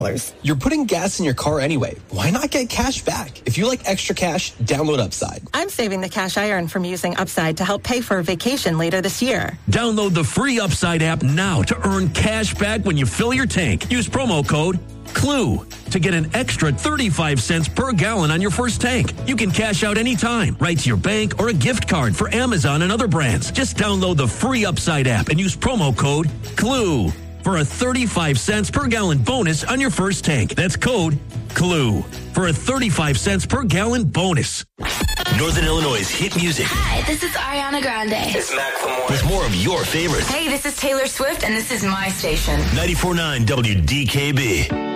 You're putting gas in your car anyway. Why not get cash back? If you like extra cash, download Upside. I'm saving the cash I earn from using Upside to help pay for a vacation later this year. Download the free Upside app now to earn cash back when you fill your tank. Use promo code CLUE to get an extra 35 cents per gallon on your first tank. You can cash out anytime, right to your bank or a gift card for Amazon and other brands. Just download the free Upside app and use promo code CLUE for a 35 cents per gallon bonus on your first tank. That's code CLUE for a 35 cents per gallon bonus. Northern Illinois' hit music. Hi, this is Ariana Grande. It's Macklemore. With more of your favorites. Hey, this is Taylor Swift, and this is my station. 94.9 WDKB.